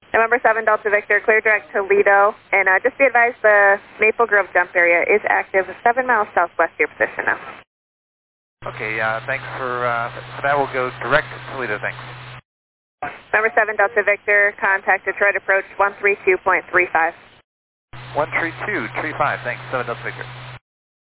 November 7 Delta Victor, clear direct to Lido, and just be advised the Maple Grove jump area is active 7 miles southwest of your position now. Okay, thanks for that. Will go direct to Toledo, thanks. November 7 Delta Victor, contact Detroit approach 132.35. 132.35, thanks, 7 Delta Victor.